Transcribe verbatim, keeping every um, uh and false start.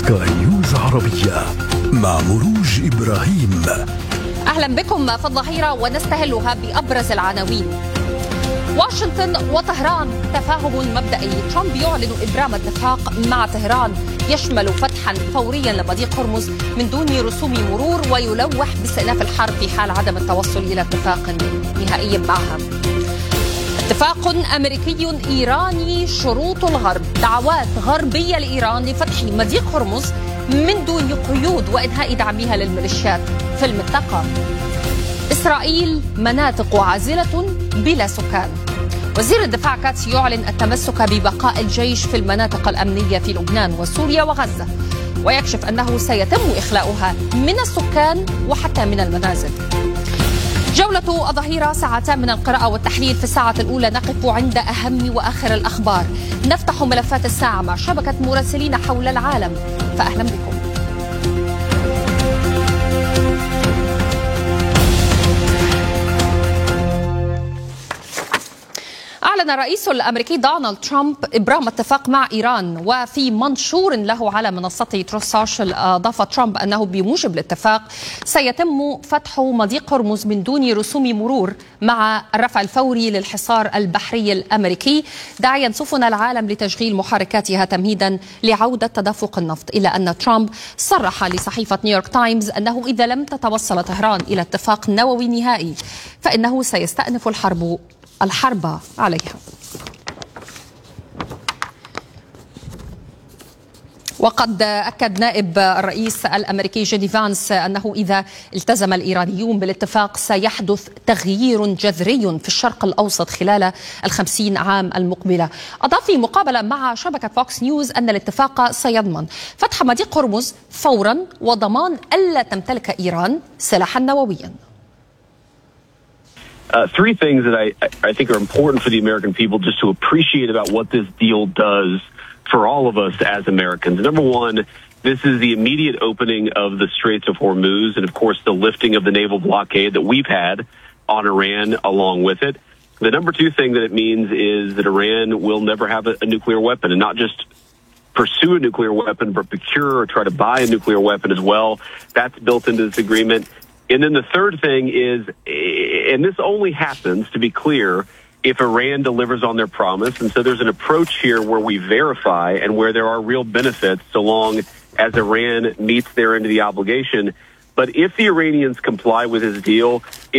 سكاي نيوز عربية مع مروج إبراهيم. أهلا بكم في الظهيرة ونستهلها بأبرز العناوين. واشنطن وطهران تفاهم مبدئي. ترامب يعلن إبرام اتفاق مع طهران يشمل فتحا فوريا لمضيق هرمز من دون رسوم مرور، ويلوح باستئناف الحرب في حال عدم التوصل إلى اتفاق نهائي معها. اتفاق أمريكي إيراني شروط الغرب. دعوات غربية لإيران لفتح مضيق هرمز من دون قيود وإنهاء دعمها للميليشيات في المنطقة. إسرائيل مناطق عازلة بلا سكان. وزير الدفاع كاتس يعلن التمسك ببقاء الجيش في المناطق الأمنية في لبنان وسوريا وغزة، ويكشف أنه سيتم إخلاؤها من السكان وحتى من المنازل. جولة الظهيرة ساعتان من القراءة والتحليل. في الساعة الأولى نقف عند أهم وآخر الأخبار، نفتح ملفات الساعة مع شبكة مراسلين حول العالم، فأهلا بكم. أعلن الرئيس الأمريكي دونالد ترامب إبرام اتفاق مع إيران، وفي منشور له على منصته تروث سوشيال أضاف ترامب أنه بموجب الاتفاق سيتم فتح مضيق هرمز من دون رسوم مرور مع الرفع الفوري للحصار البحري الأمريكي، داعيا سفن العالم لتشغيل محركاتها تمهيدا لعودة تدفق النفط. إلى أن ترامب صرح لصحيفة نيويورك تايمز أنه إذا لم تتوصل طهران إلى اتفاق نووي نهائي فإنه سيستأنف الحرب الحرب عليها. وقد أكد نائب الرئيس الأمريكي جيدي فانس أنه إذا التزم الإيرانيون بالاتفاق سيحدث تغيير جذري في الشرق الأوسط خلال الخمسين عام المقبلة. أضاف في مقابلة مع شبكة فوكس نيوز أن الاتفاق سيضمن فتح مضيق هرمز فورا وضمان ألا تمتلك إيران سلاحا نوويا. Uh, three things that I, I think are important for the American people just to appreciate about what this deal does for all of us as Americans. Number one, this is the immediate opening of the Straits of Hormuz and, of course, the lifting of the naval blockade that we've had on Iran along with it. The number two thing that it means is that Iran will never have a, a nuclear weapon, and not just pursue a nuclear weapon, but procure or try to buy a nuclear weapon as well. That's built into this agreement. And then the third thing is, and this only happens, to be clear, if Iran delivers on their promise. And so there's an approach here where we verify and where there are real benefits so long as Iran meets their end of the obligation. But if the Iranians comply with this deal,